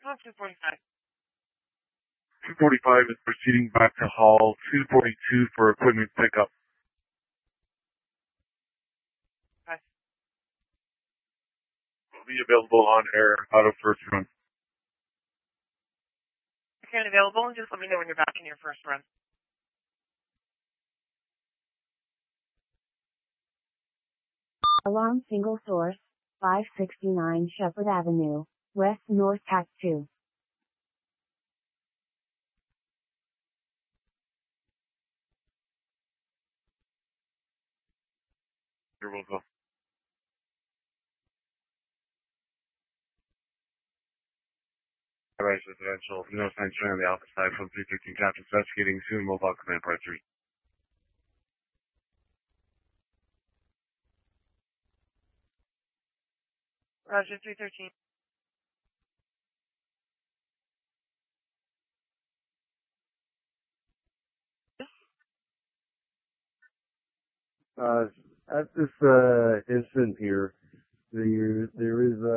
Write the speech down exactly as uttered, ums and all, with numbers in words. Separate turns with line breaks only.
On two forty-five.
two forty-five is proceeding back to hall two forty-two for equipment pickup.
Okay.
Will be available on air out of first run.
Okay, available, and just let me know when you're back in your first run.
Alarm single source, five sixty-nine Shepherd Avenue, West North Tact two.
Here we'll go. Rise Residential, no sign showing on the alpha side from three thirteen Captain investigating soon mobile command part three.
Roger, three thirteen.
Uh, at this uh, instant here, there there is uh,